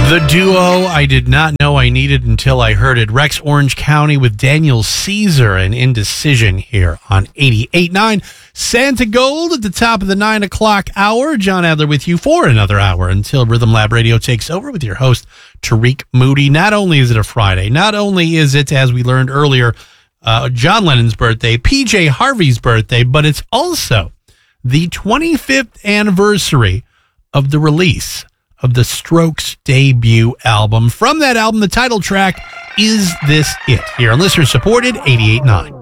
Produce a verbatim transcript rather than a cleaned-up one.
The duo I did not know I needed until I heard it. Rex Orange County with Daniel Caesar and Indecision here on eighty-eight point nine. Santa Gold at the top of the nine o'clock hour. John Adler with you for another hour until Rhythm Lab Radio takes over with your host, Tariq Moody. Not only is it a Friday, not only is it, as we learned earlier, uh, John Lennon's birthday, P J Harvey's birthday, but it's also the twenty-fifth anniversary of the release of the Strokes' debut album. From that album, the title track, Is This It? Here on listener-supported eighty-eight point nine.